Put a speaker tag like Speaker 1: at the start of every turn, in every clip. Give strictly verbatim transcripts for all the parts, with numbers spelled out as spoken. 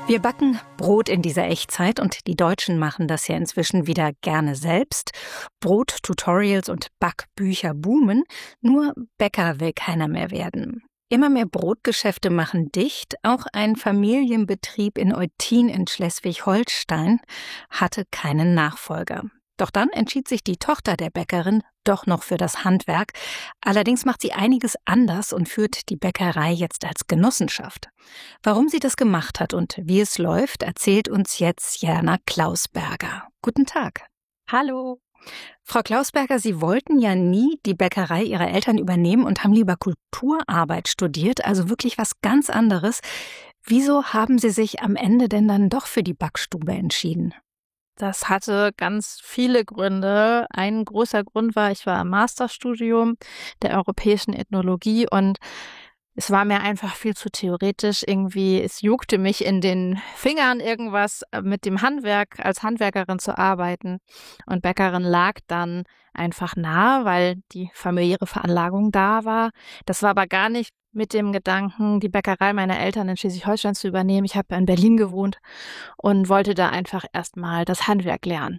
Speaker 1: Wir backen Brot in dieser Echtzeit und die Deutschen machen das ja inzwischen wieder gerne selbst. Brot-Tutorials und Backbücher boomen, nur Bäcker will keiner mehr werden. Immer mehr Brotgeschäfte machen dicht. Auch ein Familienbetrieb in Eutin in Schleswig-Holstein hatte keinen Nachfolger. Doch dann entschied sich die Tochter der Bäckerin doch noch für das Handwerk. Allerdings macht sie einiges anders und führt die Bäckerei jetzt als Genossenschaft. Warum sie das gemacht hat und wie es läuft, erzählt uns jetzt Jana Klausberger. Guten Tag.
Speaker 2: Hallo.
Speaker 1: Frau Klausberger, Sie wollten ja nie die Bäckerei Ihrer Eltern übernehmen und haben lieber Kulturarbeit studiert, also wirklich was ganz anderes. Wieso haben Sie sich am Ende denn dann doch für die Backstube entschieden?
Speaker 2: Das hatte ganz viele Gründe. Ein großer Grund war, ich war im Masterstudium der europäischen Ethnologie und es war mir einfach viel zu theoretisch. Irgendwie, es juckte mich in den Fingern, irgendwas mit dem Handwerk, als Handwerkerin zu arbeiten. Und Bäckerin lag dann einfach nah, weil die familiäre Veranlagung da war. Das war aber gar nicht mit dem Gedanken, die Bäckerei meiner Eltern in Schleswig-Holstein zu übernehmen. Ich habe in Berlin gewohnt und wollte da einfach erstmal das Handwerk lernen.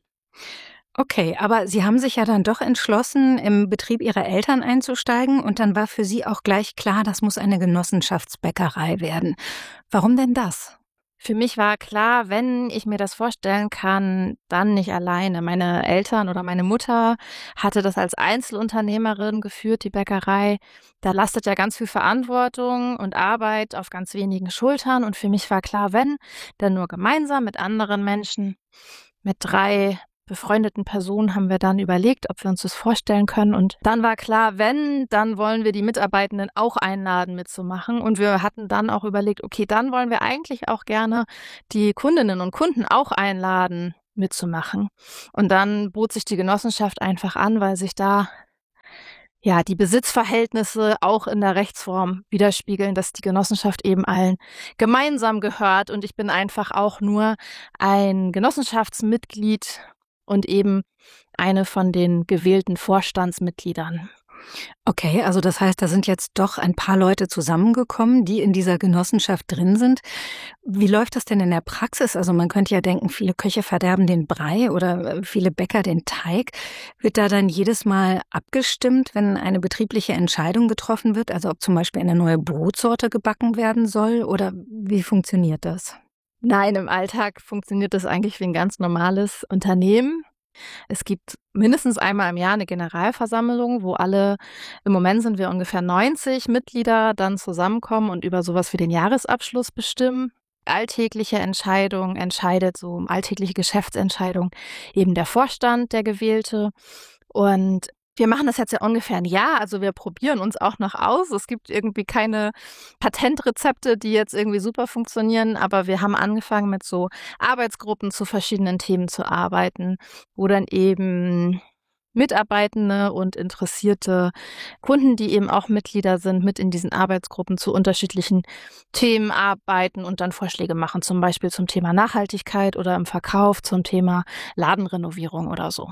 Speaker 1: Okay, aber Sie haben sich ja dann doch entschlossen, im Betrieb Ihrer Eltern einzusteigen und dann war für Sie auch gleich klar, das muss eine Genossenschaftsbäckerei werden. Warum denn das?
Speaker 2: Für mich war klar, wenn ich mir das vorstellen kann, dann nicht alleine. Meine Eltern oder meine Mutter hatte das als Einzelunternehmerin geführt, die Bäckerei. Da lastet ja ganz viel Verantwortung und Arbeit auf ganz wenigen Schultern. Und für mich war klar, wenn, dann nur gemeinsam mit anderen Menschen, mit drei befreundeten Personen haben wir dann überlegt, ob wir uns das vorstellen können. Und dann war klar, wenn, dann wollen wir die Mitarbeitenden auch einladen, mitzumachen. Und wir hatten dann auch überlegt, okay, dann wollen wir eigentlich auch gerne die Kundinnen und Kunden auch einladen, mitzumachen. Und dann bot sich die Genossenschaft einfach an, weil sich da ja die Besitzverhältnisse auch in der Rechtsform widerspiegeln, dass die Genossenschaft eben allen gemeinsam gehört. Und ich bin einfach auch nur ein Genossenschaftsmitglied und eben eine von den gewählten Vorstandsmitgliedern.
Speaker 1: Okay, also das heißt, da sind jetzt doch ein paar Leute zusammengekommen, die in dieser Genossenschaft drin sind. Wie läuft das denn in der Praxis? Also man könnte ja denken, viele Köche verderben den Brei oder viele Bäcker den Teig. Wird da dann jedes Mal abgestimmt, wenn eine betriebliche Entscheidung getroffen wird? Also ob zum Beispiel eine neue Brotsorte gebacken werden soll oder wie funktioniert das?
Speaker 2: Nein, im Alltag funktioniert das eigentlich wie ein ganz normales Unternehmen. Es gibt mindestens einmal im Jahr eine Generalversammlung, wo alle, im Moment sind wir ungefähr neunzig Mitglieder, dann zusammenkommen und über sowas wie den Jahresabschluss bestimmen. Alltägliche Entscheidungen entscheidet, so alltägliche Geschäftsentscheidungen, eben der Vorstand, der Gewählte. Und wir machen das jetzt ja ungefähr ein Jahr, also wir probieren uns auch noch aus. Es gibt irgendwie keine Patentrezepte, die jetzt irgendwie super funktionieren, aber wir haben angefangen mit so Arbeitsgruppen zu verschiedenen Themen zu arbeiten, wo dann eben Mitarbeitende und interessierte Kunden, die eben auch Mitglieder sind, mit in diesen Arbeitsgruppen zu unterschiedlichen Themen arbeiten und dann Vorschläge machen, zum Beispiel zum Thema Nachhaltigkeit oder im Verkauf zum Thema Ladenrenovierung oder so.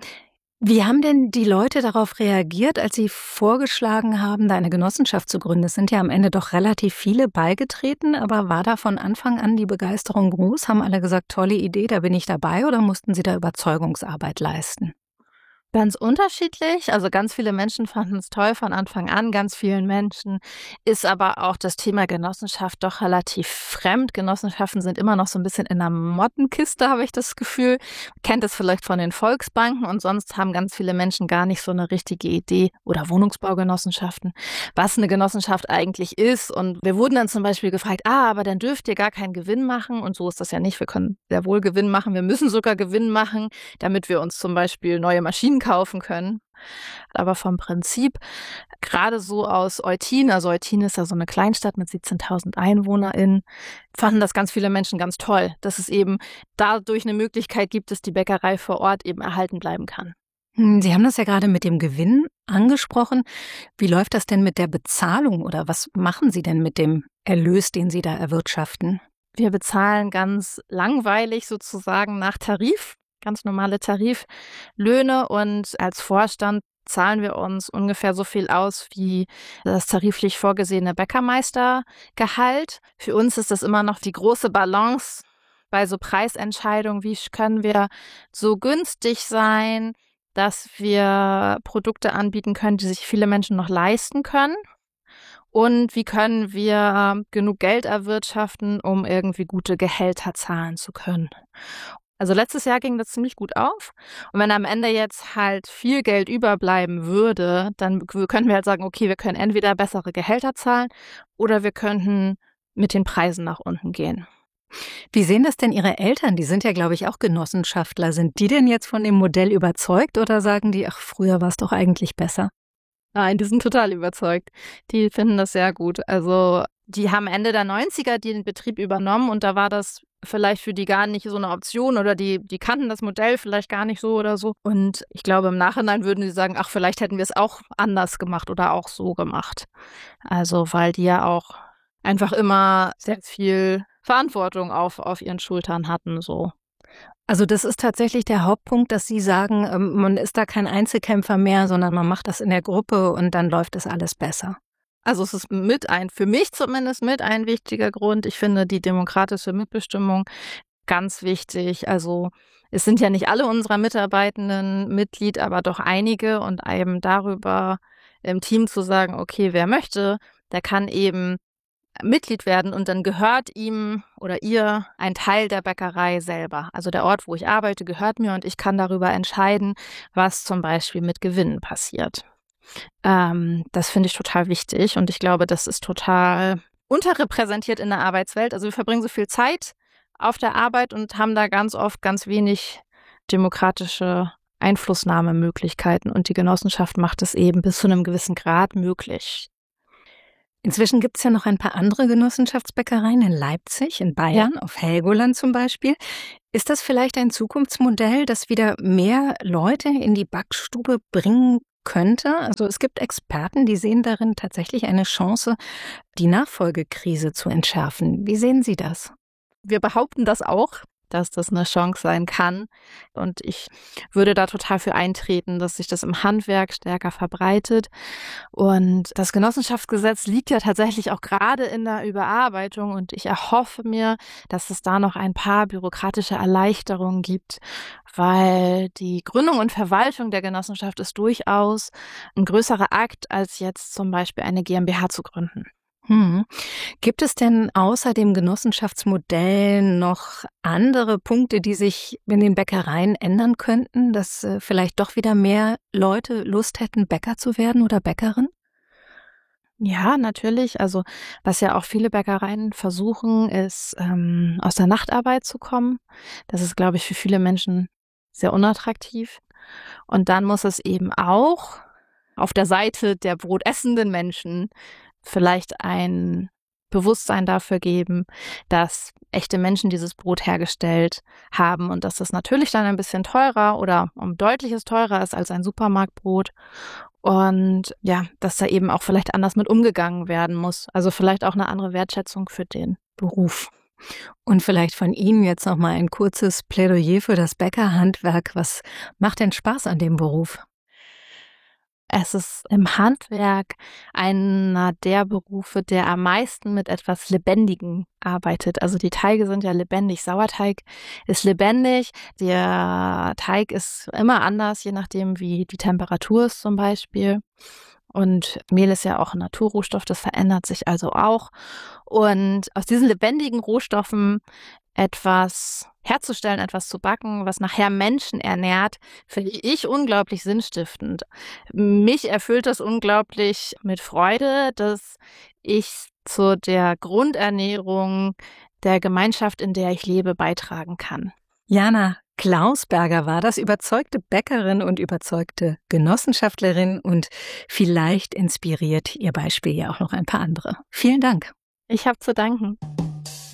Speaker 1: Wie haben denn die Leute darauf reagiert, als Sie vorgeschlagen haben, da eine Genossenschaft zu gründen? Es sind ja am Ende doch relativ viele beigetreten, aber war da von Anfang an die Begeisterung groß? Haben alle gesagt, tolle Idee, da bin ich dabei, oder mussten Sie da Überzeugungsarbeit leisten?
Speaker 2: Ganz unterschiedlich, also ganz viele Menschen fanden es toll von Anfang an, ganz vielen Menschen ist aber auch das Thema Genossenschaft doch relativ fremd. Genossenschaften sind immer noch so ein bisschen in einer Mottenkiste, habe ich das Gefühl. Kennt es vielleicht von den Volksbanken und sonst haben ganz viele Menschen gar nicht so eine richtige Idee oder Wohnungsbaugenossenschaften, was eine Genossenschaft eigentlich ist. Und wir wurden dann zum Beispiel gefragt, ah, aber dann dürft ihr gar keinen Gewinn machen und so ist das ja nicht. Wir können sehr wohl Gewinn machen, wir müssen sogar Gewinn machen, damit wir uns zum Beispiel neue Maschinen kaufen können. Aber vom Prinzip, gerade so aus Eutin, also Eutin ist ja so eine Kleinstadt mit siebzehntausend EinwohnerInnen, fanden das ganz viele Menschen ganz toll, dass es eben dadurch eine Möglichkeit gibt, dass die Bäckerei vor Ort eben erhalten bleiben kann.
Speaker 1: Sie haben das ja gerade mit dem Gewinn angesprochen. Wie läuft das denn mit der Bezahlung oder was machen Sie denn mit dem Erlös, den Sie da erwirtschaften?
Speaker 2: Wir bezahlen ganz langweilig sozusagen nach Tarif. Ganz normale Tariflöhne und als Vorstand zahlen wir uns ungefähr so viel aus wie das tariflich vorgesehene Bäckermeistergehalt. Für uns ist das immer noch die große Balance bei so Preisentscheidungen. Wie können wir so günstig sein, dass wir Produkte anbieten können, die sich viele Menschen noch leisten können? Und wie können wir genug Geld erwirtschaften, um irgendwie gute Gehälter zahlen zu können? Also letztes Jahr ging das ziemlich gut auf. Und wenn am Ende jetzt halt viel Geld überbleiben würde, dann könnten wir halt sagen, okay, wir können entweder bessere Gehälter zahlen oder wir könnten mit den Preisen nach unten gehen.
Speaker 1: Wie sehen das denn Ihre Eltern? Die sind ja, glaube ich, auch Genossenschaftler. Sind die denn jetzt von dem Modell überzeugt oder sagen die, ach, früher war es doch eigentlich besser?
Speaker 2: Nein, die sind total überzeugt. Die finden das sehr gut. Also die haben Ende der neunziger den Betrieb übernommen und da war das vielleicht für die gar nicht so eine Option oder die, die kannten das Modell vielleicht gar nicht so oder so. Und ich glaube, im Nachhinein würden sie sagen, ach, vielleicht hätten wir es auch anders gemacht oder auch so gemacht. Also weil die ja auch einfach immer sehr viel Verantwortung auf, auf ihren Schultern hatten, so.
Speaker 1: Also das ist tatsächlich der Hauptpunkt, dass Sie sagen, man ist da kein Einzelkämpfer mehr, sondern man macht das in der Gruppe und dann läuft das alles besser.
Speaker 2: Also es ist mit ein, für mich zumindest mit ein wichtiger Grund. Ich finde die demokratische Mitbestimmung ganz wichtig. Also es sind ja nicht alle unserer Mitarbeitenden Mitglied, aber doch einige und eben darüber im Team zu sagen, okay, wer möchte, der kann eben Mitglied werden und dann gehört ihm oder ihr ein Teil der Bäckerei selber. Also der Ort, wo ich arbeite, gehört mir und ich kann darüber entscheiden, was zum Beispiel mit Gewinnen passiert. Ähm, das finde ich total wichtig und ich glaube, das ist total unterrepräsentiert in der Arbeitswelt. Also wir verbringen so viel Zeit auf der Arbeit und haben da ganz oft ganz wenig demokratische Einflussnahmemöglichkeiten und die Genossenschaft macht es eben bis zu einem gewissen Grad möglich.
Speaker 1: Inzwischen gibt es ja noch ein paar andere Genossenschaftsbäckereien in Leipzig, in Bayern, ja. Auf Helgoland zum Beispiel. Ist das vielleicht ein Zukunftsmodell, das wieder mehr Leute in die Backstube bringen könnte? Also es gibt Experten, die sehen darin tatsächlich eine Chance, die Nachfolgekrise zu entschärfen. Wie sehen Sie das?
Speaker 2: Wir behaupten das auch, dass das eine Chance sein kann. Und ich würde da total für eintreten, dass sich das im Handwerk stärker verbreitet. Und das Genossenschaftsgesetz liegt ja tatsächlich auch gerade in der Überarbeitung. Und ich erhoffe mir, dass es da noch ein paar bürokratische Erleichterungen gibt, weil die Gründung und Verwaltung der Genossenschaft ist durchaus ein größerer Akt, als jetzt zum Beispiel eine GmbH zu gründen.
Speaker 1: Hm. Gibt es denn außer dem Genossenschaftsmodell noch andere Punkte, die sich in den Bäckereien ändern könnten, dass äh, vielleicht doch wieder mehr Leute Lust hätten, Bäcker zu werden oder Bäckerin?
Speaker 2: Ja, natürlich. Also was ja auch viele Bäckereien versuchen, ist ähm, aus der Nachtarbeit zu kommen. Das ist, glaube ich, für viele Menschen sehr unattraktiv. Und dann muss es eben auch auf der Seite der brotessenden Menschen vielleicht ein Bewusstsein dafür geben, dass echte Menschen dieses Brot hergestellt haben und dass das natürlich dann ein bisschen teurer oder um deutliches teurer ist als ein Supermarktbrot und ja, dass da eben auch vielleicht anders mit umgegangen werden muss. Also vielleicht auch eine andere Wertschätzung für den Beruf.
Speaker 1: Und vielleicht von Ihnen jetzt noch mal ein kurzes Plädoyer für das Bäckerhandwerk. Was macht denn Spaß an dem Beruf?
Speaker 2: Es ist im Handwerk einer der Berufe, der am meisten mit etwas Lebendigem arbeitet. Also die Teige sind ja lebendig. Sauerteig ist lebendig. Der Teig ist immer anders, je nachdem, wie die Temperatur ist zum Beispiel. Und Mehl ist ja auch ein Naturrohstoff, das verändert sich also auch. Und aus diesen lebendigen Rohstoffen etwas herzustellen, etwas zu backen, was nachher Menschen ernährt, finde ich unglaublich sinnstiftend. Mich erfüllt das unglaublich mit Freude, dass ich zu der Grundernährung der Gemeinschaft, in der ich lebe, beitragen kann.
Speaker 1: Jana Klausberger war das, überzeugte Bäckerin und überzeugte Genossenschaftlerin und vielleicht inspiriert ihr Beispiel ja auch noch ein paar andere. Vielen Dank.
Speaker 2: Ich habe zu danken.